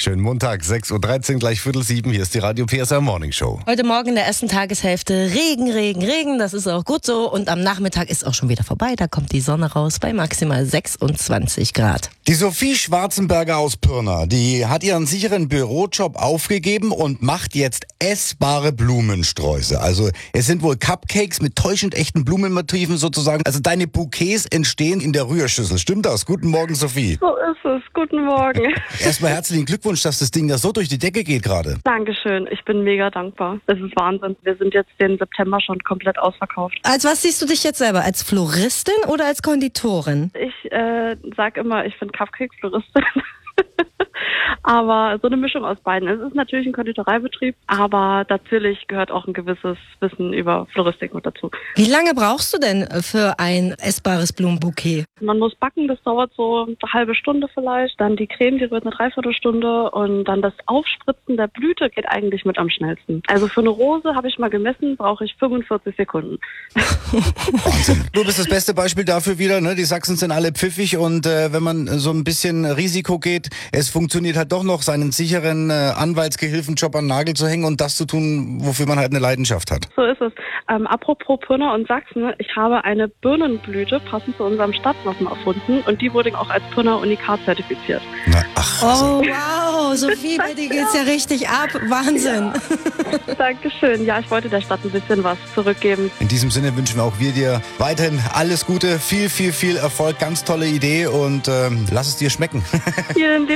Schönen Montag, 6.13 Uhr, gleich 6:45. Hier ist die Radio PSR Morning Show. Heute Morgen in der ersten Tageshälfte Regen, Regen, Regen. Das ist auch gut so. Und am Nachmittag ist auch schon wieder vorbei. Da kommt die Sonne raus bei maximal 26 Grad. Die Sophie Schwarzenberger aus Pirna, die hat ihren sicheren Bürojob aufgegeben und macht jetzt essbare Blumensträuße. Also es sind wohl Cupcakes mit täuschend echten Blumenmotiven sozusagen. Also deine Bouquets entstehen in der Rührschüssel. Stimmt das? Guten Morgen, Sophie. So ist es. Guten Morgen. Erstmal herzlichen Glückwunsch, dass das Ding da so durch die Decke geht gerade. Dankeschön. Ich bin mega dankbar. Es ist Wahnsinn. Wir sind jetzt den September schon komplett ausverkauft. Als was siehst du dich jetzt selber? Als Floristin oder als Konditorin? Ich sag immer, ich bin Cupcake-Floristin. Aber so eine Mischung aus beiden. Es ist natürlich ein Konditoreibetrieb, aber natürlich gehört auch ein gewisses Wissen über Floristik mit dazu. Wie lange brauchst du denn für ein essbares Blumenbouquet? Man muss backen, das dauert so eine halbe Stunde vielleicht. Dann die Creme, die rührt eine Dreiviertelstunde. Und dann das Aufspritzen der Blüte geht eigentlich mit am schnellsten. Also für eine Rose, habe ich mal gemessen, brauche ich 45 Sekunden. Wahnsinn. Du bist das beste Beispiel dafür wieder, ne? Die Sachsen sind alle pfiffig und wenn man so ein bisschen Risiko geht, es funktioniert halt doch noch, seinen sicheren Anwaltsgehilfenjob an den Nagel zu hängen und das zu tun, wofür man halt eine Leidenschaft hat. So ist es. Apropos Pirna und Sachsen, ich habe eine Birnenblüte passend zu unserem Stadtwappen erfunden und die wurde auch als Pirna Unikat zertifiziert. Na, ach, also. Oh, wow, Sophie, bei dir geht's ja richtig ab. Wahnsinn. Dankeschön. Ja, ich wollte der Stadt ein bisschen was zurückgeben. In diesem Sinne wünschen wir auch wir dir weiterhin alles Gute, viel, viel, viel Erfolg, ganz tolle Idee und lass es dir schmecken. Vielen